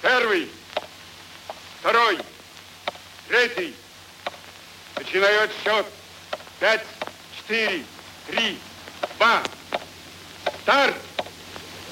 Первый, второй, третий. Начинаю отсчет. 5, 4, 3, 2. Старт!